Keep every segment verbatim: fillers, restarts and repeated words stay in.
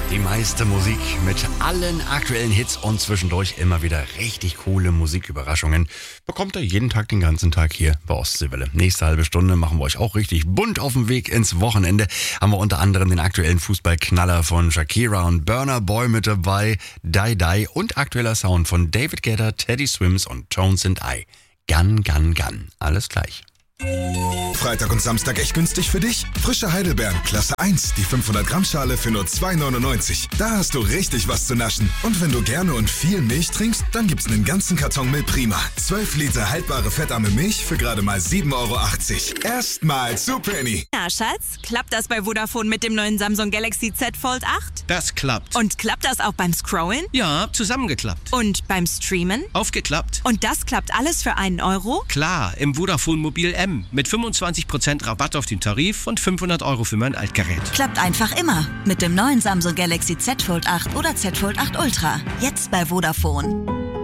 Die meiste Musik mit allen aktuellen Hits und zwischendurch immer wieder richtig coole Musiküberraschungen bekommt ihr jeden Tag, den ganzen Tag hier bei Ostseewelle. Nächste halbe Stunde machen wir euch auch richtig bunt auf dem Weg ins Wochenende. Haben wir unter anderem den aktuellen Fußballknaller von Shakira und Burna Boy mit dabei, Die Die und aktueller Sound von David Guetta, Teddy Swims und Tones and I. Gun, Gun, Gun. Alles gleich. Freitag und Samstag echt günstig für dich? Frische Heidelbeeren, Klasse eins, die fünfhundert Gramm Schale für nur zwei neunundneunzig. Da hast du richtig was zu naschen. Und wenn du gerne und viel Milch trinkst, dann gibt's einen ganzen Karton Milch Prima. zwölf Liter haltbare fettarme Milch für gerade mal sieben Euro achtzig. Erstmal zu Penny. Ja, Schatz, klappt das bei Vodafone mit dem neuen Samsung Galaxy Z Fold acht? Das klappt. Und klappt das auch beim Scrollen? Ja, zusammengeklappt. Und beim Streamen? Aufgeklappt. Und das klappt alles für einen Euro? Klar, im Vodafone Mobil M mit fünfundzwanzig Prozent Rabatt auf den Tarif und fünfhundert Euro für mein Altgerät. Klappt einfach immer mit dem neuen Samsung Galaxy Z Fold acht oder Z Fold acht Ultra. Jetzt bei Vodafone.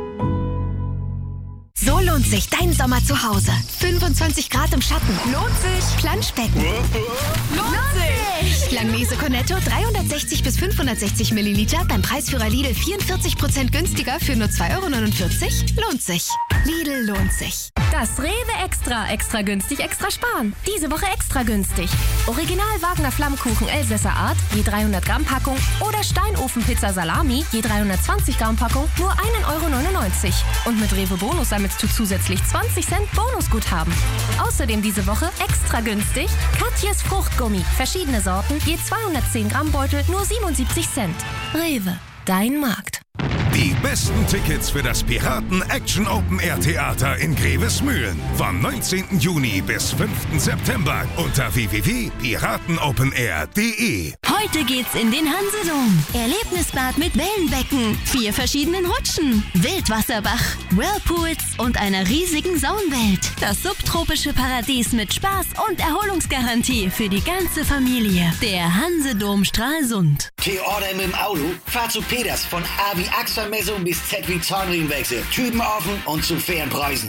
So lohnt sich dein Sommer zu Hause. fünfundzwanzig Grad im Schatten. Lohnt sich. Planschbecken. Lohnt sich. Langnese Cornetto dreihundertsechzig bis fünfhundertsechzig Milliliter beim Preisführer Lidl vierundvierzig Prozent günstiger für nur zwei Euro neunundvierzig. Lohnt sich. Lidl lohnt sich. Das Rewe Extra. Extra günstig, extra sparen. Diese Woche extra günstig. Original Wagner Flammkuchen Elsässer Art, je dreihundert Gramm Packung oder Steinofenpizza Salami, je dreihundertzwanzig Gramm Packung, nur ein Euro neunundneunzig. Und mit Rewe Bonus sammelst du zusätzlich zwanzig Cent Bonusguthaben. Außerdem diese Woche extra günstig Katjes Fruchtgummi. Verschiedene Sorten, je zweihundertzehn Gramm Beutel, nur siebenundsiebzig Cent. Rewe, dein Markt. Die besten Tickets für das Piraten Action Open Air Theater in Grevesmühlen vom neunzehnten Juni bis fünften September unter w w w punkt piratenopenair punkt de. Heute geht's in den Hansedom. Erlebnisbad mit Wellenbecken, vier verschiedenen Rutschen, Wildwasserbach, Whirlpools und einer riesigen Saunwelt. Das subtropische Paradies mit Spaß und Erholungsgarantie für die ganze Familie. Der Hansedom Stralsund. T-Order mit dem Auto? Fahr zu Peters von A wie Achselmessung bis Z wie Zahnriemenwechsel. Typen offen und zu fairen Preisen.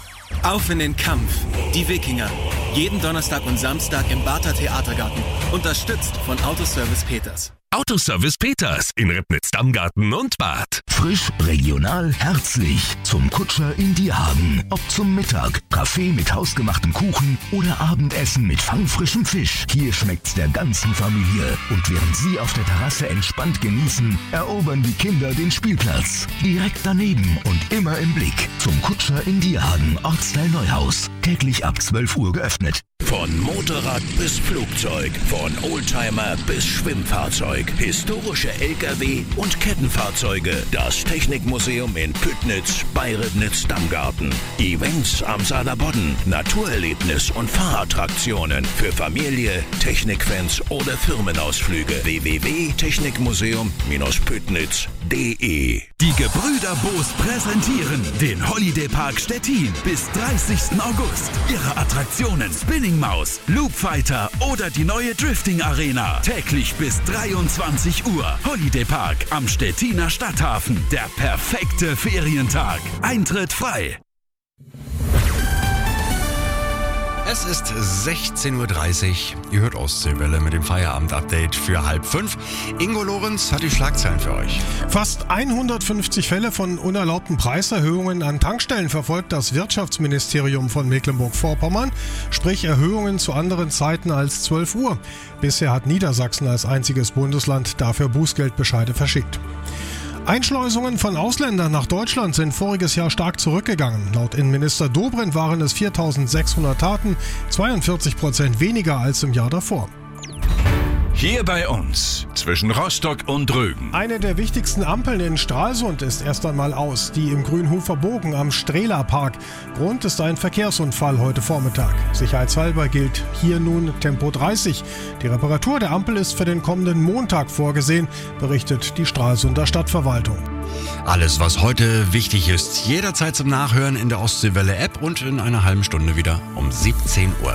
Auf in den Kampf. Die Wikinger. Jeden Donnerstag und Samstag im Barther Theatergarten. Unterstützt von Autoservice Peters. Autoservice Peters in Ribnitz-Dammgarten und Bad. Frisch, regional, herzlich. Zum Kutscher in die Hagen. Ob zum Mittag, Kaffee mit hausgemachtem Kuchen oder Abendessen mit fangfrischem Fisch. Hier schmeckt's der ganzen Familie. Und während Sie auf der Terrasse entspannt genießen, erobern die Kinder den Spielplatz. Direkt daneben und immer im Blick. Zum Kutscher in die Hagen, Ortsteil Neuhaus. Täglich ab zwölf Uhr geöffnet. Von Motorrad bis Flugzeug, von Oldtimer bis Schwimmfahrzeug, historische L K W und Kettenfahrzeuge. Das Technikmuseum in Püttnitz bei Ribnitz-Dammgarten. Events am Saarlandbodden, Naturerlebnis und Fahrattraktionen für Familie, Technikfans oder Firmenausflüge. w w w punkt technikmuseum püttnitz punkt de. Die Gebrüder Boos präsentieren den Holiday Park Stettin bis dreißigsten August. Ihre Attraktionen Spinning Maus, Loop Fighter oder die neue Drifting Arena. Täglich bis dreiundzwanzig Uhr. Holiday Park am Stettiner Stadthafen. Der perfekte Ferientag. Eintritt frei. Es ist sechzehn Uhr dreißig. Ihr hört Ostseewelle mit dem Feierabend-Update für halb fünf. Ingo Lorenz hat die Schlagzeilen für euch. Fast hundertfünfzig Fälle von unerlaubten Preiserhöhungen an Tankstellen verfolgt das Wirtschaftsministerium von Mecklenburg-Vorpommern, sprich Erhöhungen zu anderen Zeiten als zwölf Uhr. Bisher hat Niedersachsen als einziges Bundesland dafür Bußgeldbescheide verschickt. Einschleusungen von Ausländern nach Deutschland sind voriges Jahr stark zurückgegangen. Laut Innenminister Dobrindt waren es viertausendsechshundert Taten, zweiundvierzig Prozent weniger als im Jahr davor. Hier bei uns, zwischen Rostock und Rügen. Eine der wichtigsten Ampeln in Stralsund ist erst einmal aus, die im Grünhofer Bogen am Strehler-Park. Grund ist ein Verkehrsunfall heute Vormittag. Sicherheitshalber gilt hier nun Tempo dreißig. Die Reparatur der Ampel ist für den kommenden Montag vorgesehen, berichtet die Stralsunder Stadtverwaltung. Alles, was heute wichtig ist, jederzeit zum Nachhören in der Ostseewelle-App und in einer halben Stunde wieder um siebzehn Uhr.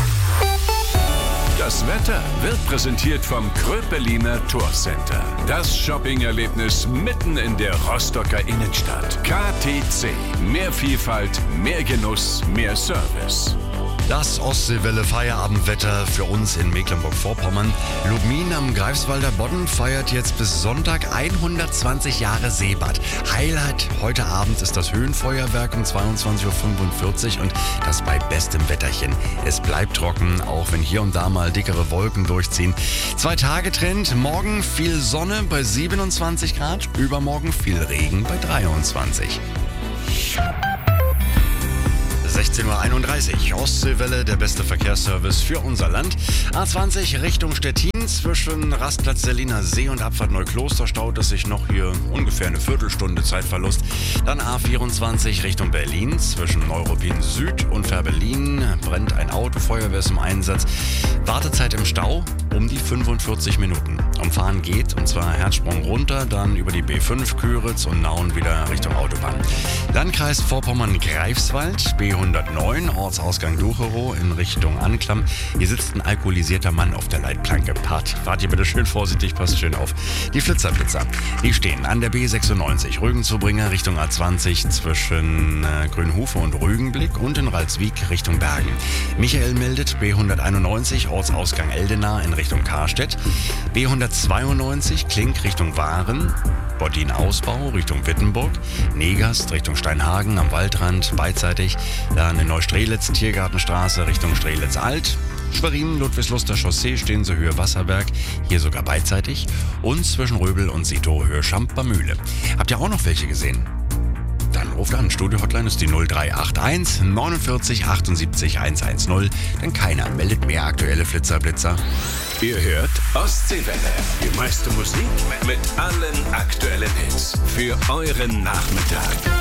Das Wetter wird präsentiert vom Kröpeliner Torcenter. Das Shopping-Erlebnis mitten in der Rostocker Innenstadt. K T C. Mehr Vielfalt, mehr Genuss, mehr Service. Das Ostseewelle Feierabendwetter für uns in Mecklenburg-Vorpommern. Lubmin am Greifswalder Bodden feiert jetzt bis Sonntag hundertzwanzig Jahre Seebad. Highlight heute Abend ist das Höhenfeuerwerk um zweiundzwanzig Uhr fünfundvierzig und das bei bestem Wetterchen. Es bleibt trocken, auch wenn hier und da mal dickere Wolken durchziehen. Zwei Tage Trend, morgen viel Sonne bei siebenundzwanzig Grad, übermorgen viel Regen bei dreiundzwanzig. sechzehn Uhr einunddreißig, Ostseewelle, der beste Verkehrsservice für unser Land. A zwanzig Richtung Stettin, zwischen Rastplatz Seliner See und Abfahrt Neukloster staut es sich noch hier ungefähr eine Viertelstunde Zeitverlust. Dann A vierundzwanzig Richtung Berlin, zwischen Neuruppin Süd und Fährberlin brennt ein Auto, Feuerwehr ist im Einsatz. Wartezeit im Stau um die fünfundvierzig Minuten. Umfahren geht, und zwar Herzsprung runter, dann über die B fünf Küritz und Nauen wieder Richtung Autobahn. Landkreis Vorpommern-Greifswald, B hundertneun, Ortsausgang Ducherow in Richtung Anklam. Hier sitzt ein alkoholisierter Mann auf der Leitplanke. Fahrt, fahrt ihr bitte schön vorsichtig, passt schön auf. Die Flitzerblitzer, die stehen an der B sechsundneunzig, Rügenzubringer Richtung A zwanzig zwischen äh, Grünhufe und Rügenblick und in Ralswiek Richtung Bergen. Michael meldet B hunderteinundneunzig, Ortsausgang Eldenau in Richtung Karstedt. B hundertzweiundneunzig, Klink Richtung Waren. Boddin-Ausbau Richtung Wittenburg, Negast Richtung Steinhagen am Waldrand beidseitig, dann in Neustrelitz Tiergartenstraße Richtung Strelitz-Alt, Schwerin, Ludwigsluster Chaussee stehen sie Höhe Wasserberg, hier sogar beidseitig, und zwischen Röbel und Sito Höhe Schampbermühle. Habt ihr auch noch welche gesehen? Dann ruft an, Studio-Hotline ist die null drei acht eins neunundvierzig achtundsiebzig hundertzehn, denn keiner meldet mehr aktuelle Flitzerblitzer. Ihr hört Ostseewelle, die meiste Musik mit allen aktuellen Hits für euren Nachmittag.